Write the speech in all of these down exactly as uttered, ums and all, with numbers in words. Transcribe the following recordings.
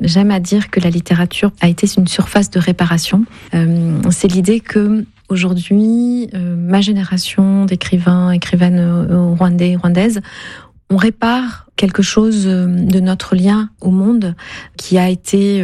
J'aime à dire que la littérature a été une surface de réparation. Euh, c'est l'idée que aujourd'hui, euh, ma génération d'écrivains, écrivaines euh, rwandais, rwandaises, on répare quelque chose de notre lien au monde qui a été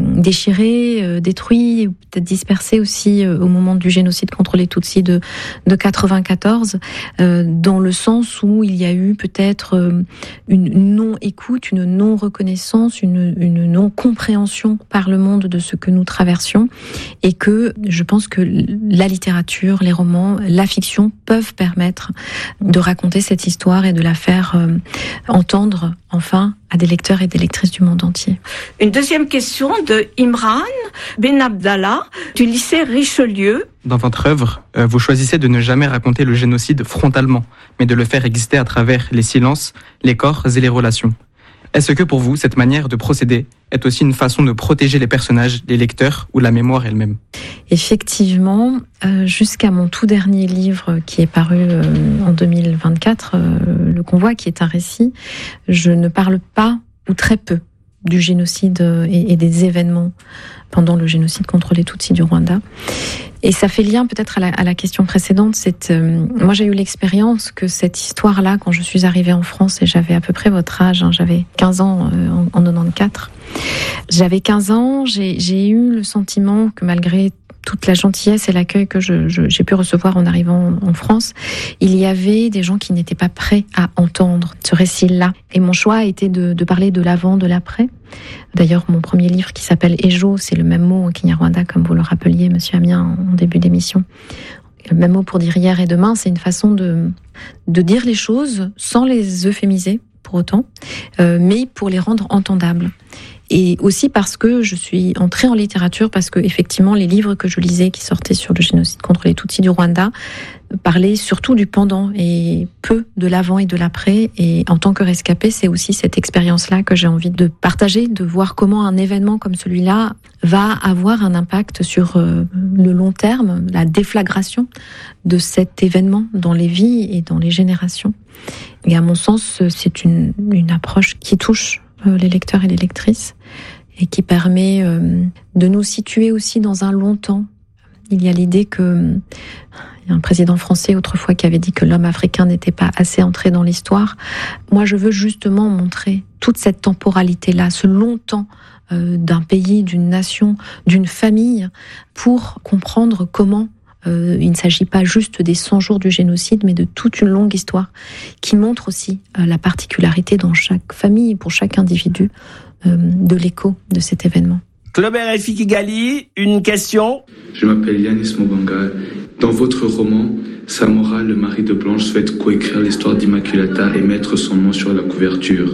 déchiré, détruit, peut-être dispersé aussi au moment du génocide contre les Tutsis de, de quatre-vingt-quatorze, dans le sens où il y a eu peut-être une non-écoute, une non-reconnaissance, une, une non-compréhension par le monde de ce que nous traversions, et que je pense que la littérature, les romans, la fiction peuvent permettre de raconter cette histoire et de la faire entendre enfin à des lecteurs et des lectrices du monde entier. Une deuxième question de Imran Ben Abdallah du lycée Richelieu. Dans votre œuvre, vous choisissez de ne jamais raconter le génocide frontalement, mais de le faire exister à travers les silences, les corps et les relations. Est-ce que pour vous, cette manière de procéder est aussi une façon de protéger les personnages, les lecteurs ou la mémoire elle-même ? Effectivement, euh, jusqu'à mon tout dernier livre qui est paru euh, en deux mille vingt-quatre, euh, Le Convoi, qui est un récit, je ne parle pas ou très peu du génocide et, et des événements pendant le génocide contre les Tutsis du Rwanda. Et ça fait lien peut-être à la, à la question précédente. C'est, euh, moi, j'ai eu l'expérience que cette histoire-là, quand je suis arrivée en France, et j'avais à peu près votre âge, hein, j'avais quinze ans euh, en, en quatre-vingt-quatorze. J'avais quinze ans, j'ai, j'ai eu le sentiment que malgré toute la gentillesse et l'accueil que je, je, j'ai pu recevoir en arrivant en France, il y avait des gens qui n'étaient pas prêts à entendre ce récit-là. Et mon choix a été de, de parler de l'avant, de l'après. D'ailleurs, mon premier livre qui s'appelle Ejo, c'est le même mot en Kinyarwanda, comme vous le rappeliez, Monsieur Amien, en début d'émission. Le même mot pour dire hier et demain, c'est une façon de, de dire les choses sans les euphémiser pour autant, euh, mais pour les rendre entendables. Et aussi parce que je suis entrée en littérature, parce que effectivement les livres que je lisais qui sortaient sur le génocide contre les Tutsis du Rwanda parlaient surtout du pendant et peu de l'avant et de l'après. Et en tant que rescapée, c'est aussi cette expérience-là que j'ai envie de partager, de voir comment un événement comme celui-là va avoir un impact sur euh, le long terme, la déflagration de cet événement dans les vies et dans les générations. Et à mon sens, c'est une, une approche qui touche les lecteurs et les lectrices, et qui permet euh, de nous situer aussi dans un long temps. Il y a l'idée que il y a un président français autrefois qui avait dit que l'homme africain n'était pas assez entré dans l'histoire. Moi, je veux justement montrer toute cette temporalité-là, ce long temps euh, d'un pays, d'une nation, d'une famille, pour comprendre comment Euh, il ne s'agit pas juste des cent jours du génocide, mais de toute une longue histoire qui montre aussi euh, la particularité dans chaque famille, pour chaque individu, euh, de l'écho de cet événement. Club R F I Kigali, une question. Je m'appelle Yanis Mobanga. Dans votre roman, Samora, le mari de Blanche, souhaite coécrire l'histoire d'Immaculata et mettre son nom sur la couverture.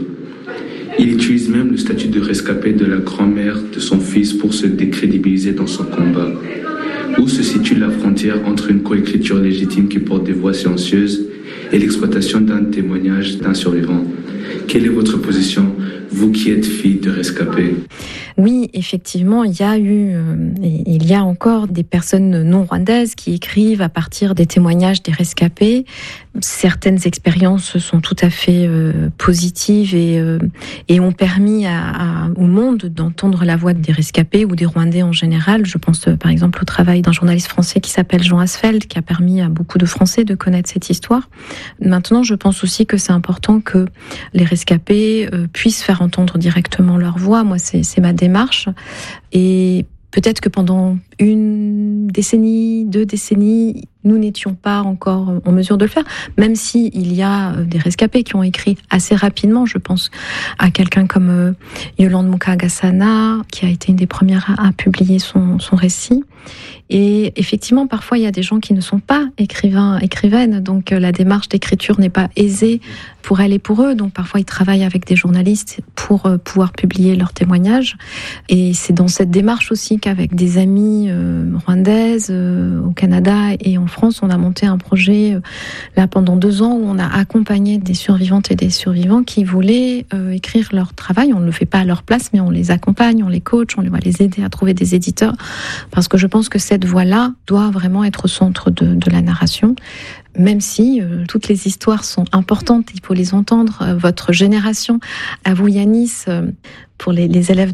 Il utilise même le statut de rescapé de la grand-mère de son fils pour se décrédibiliser dans son combat. Où se situe la frontière entre une coécriture légitime qui porte des voix silencieuses et l'exploitation d'un témoignage d'un survivant ? Quelle est votre position, vous qui êtes fille de rescapés ? Oui, effectivement, il y a eu, euh, et il y a encore des personnes non rwandaises qui écrivent à partir des témoignages des rescapés. Certaines expériences sont tout à fait euh, positives et, euh, et ont permis à, à, au monde d'entendre la voix des rescapés ou des Rwandais en général. Je pense euh, par exemple au travail d'un journaliste français qui s'appelle Jean Asfeld, qui a permis à beaucoup de Français de connaître cette histoire. Maintenant, je pense aussi que c'est important que les rescapés euh, puissent faire entendre directement leur voix. Moi, c'est, c'est ma démarche. Et peut-être que pendant une décennie, deux décennies, nous n'étions pas encore en mesure de le faire, même si il y a des rescapés qui ont écrit assez rapidement. Je pense à quelqu'un comme euh, Yolande Mukagasana, qui a été une des premières à, à publier son, son récit. Et effectivement, parfois, il y a des gens qui ne sont pas écrivains, écrivaines, donc euh, la démarche d'écriture n'est pas aisée pour elles et pour eux. Donc parfois, ils travaillent avec des journalistes pour euh, pouvoir publier leurs témoignages. Et c'est dans cette démarche aussi qu'avec des amis euh, rwandaises euh, au Canada et en France, on a monté un projet euh, là pendant deux ans où on a accompagné des survivantes et des survivants qui voulaient euh, écrire leur travail. On ne le fait pas à leur place, mais on les accompagne, on les coach, on va les aider à trouver des éditeurs, parce que je pense que cette voie-là doit vraiment être au centre de, de la narration. Même si euh, toutes les histoires sont importantes, il faut les entendre. Euh, votre génération, à vous Yanis, euh, pour les, les élèves